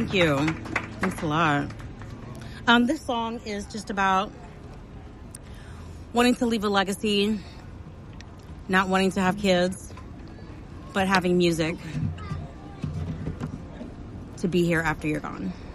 Thank you. Thanks a lot. This song is just about wanting to leave a legacy, not wanting to have kids, but having music to be here after you're gone.